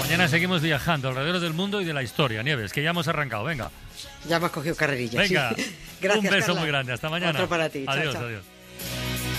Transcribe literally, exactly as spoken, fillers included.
Mañana seguimos viajando alrededor del mundo y de la historia. Nieves, que ya hemos arrancado. Venga. Ya me has cogido carrerilla. Venga. Gracias, Un beso Carla. muy grande. Hasta mañana. Otro para ti. Adiós, Chao, chao. adiós.